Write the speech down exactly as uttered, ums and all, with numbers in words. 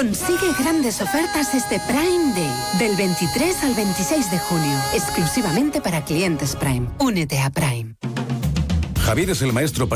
Consigue grandes ofertas este Prime Day, del veintitrés al veintiséis de junio, exclusivamente para clientes Prime. Únete a Prime. Javier es el maestro para